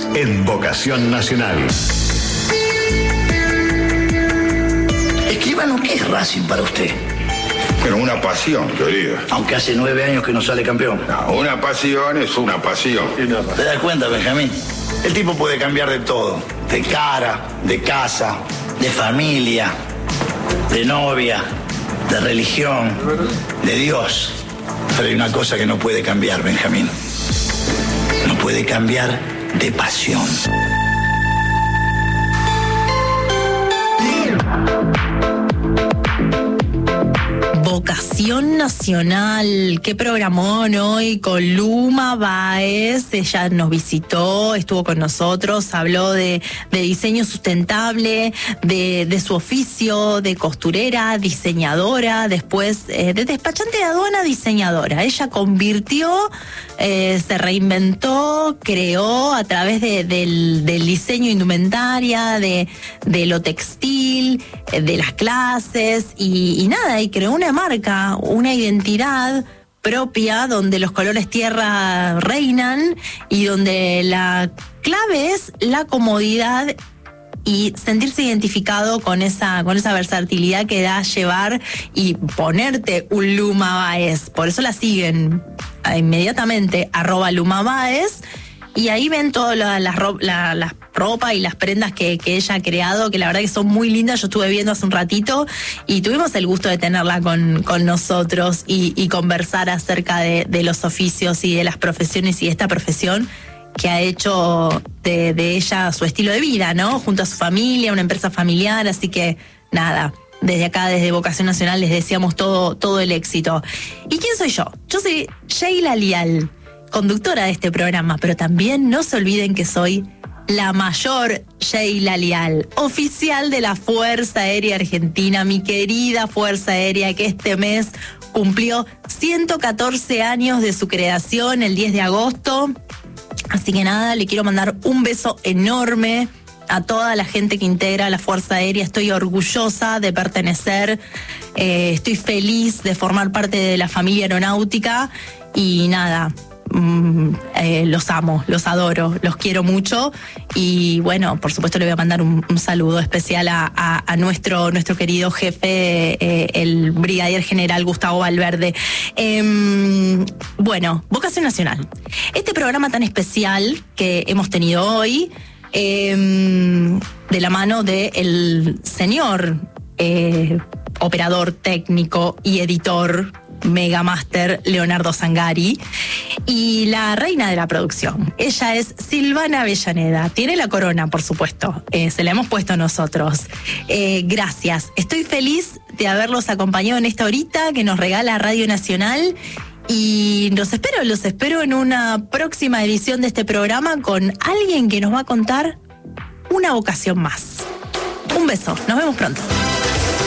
en Vocación Nacional. Escribano, ¿qué es Racing para usted? Pero una pasión, querido. Aunque hace 9 años que no sale campeón. No, una pasión es una pasión. ¿Te das cuenta, Benjamín? El tipo puede cambiar de todo. De cara, de casa, de familia, de novia, de religión, de Dios. Pero hay una cosa que no puede cambiar, Benjamín. No puede cambiar de pasión. Vocación Nacional, qué programón hoy con Luma Báez. Ella nos visitó, estuvo con nosotros, habló de diseño sustentable, de su oficio, de costurera, diseñadora, después de despachante de aduana, diseñadora. Ella convirtió, se reinventó, creó a través del diseño indumentaria, de lo textil, de las clases y nada, y creó una marca, una identidad propia donde los colores tierra reinan y donde la clave es la comodidad y sentirse identificado con esa versatilidad que da llevar y ponerte un Luma Báez. Por eso la siguen inmediatamente, @LumaBáez, y ahí ven todas las ropa y las prendas que ella ha creado, que la verdad que son muy lindas. Yo estuve viendo hace un ratito y tuvimos el gusto de tenerla con nosotros y conversar acerca de los oficios y de las profesiones y de esta profesión que ha hecho de ella su estilo de vida, ¿no? Junto a su familia, una empresa familiar, así que nada, desde acá, desde Vocación Nacional, les deseamos todo el éxito. ¿Y quién soy yo? Yo soy Sheila Lial, conductora de este programa, pero también no se olviden que soy la mayor Sheila Lial, oficial de la Fuerza Aérea Argentina, mi querida Fuerza Aérea, que este mes cumplió 114 años de su creación, el 10 de agosto. Así que nada, le quiero mandar un beso enorme a toda la gente que integra la Fuerza Aérea. Estoy orgullosa de pertenecer, estoy feliz de formar parte de la familia aeronáutica y nada, los amo, los adoro, los quiero mucho y bueno, por supuesto le voy a mandar un saludo especial a nuestro querido jefe, el brigadier general Gustavo Valverde. Bueno, Vocación Nacional, este programa tan especial que hemos tenido hoy, de la mano del señor operador técnico y editor Megamaster Leonardo Zangari y la reina de la producción. Ella es Silvana Avellaneda. Tiene la corona, por supuesto. Se la hemos puesto nosotros. Gracias. Estoy feliz de haberlos acompañado en esta horita que nos regala Radio Nacional y los espero en una próxima edición de este programa con alguien que nos va a contar una vocación más. Un beso. Nos vemos pronto.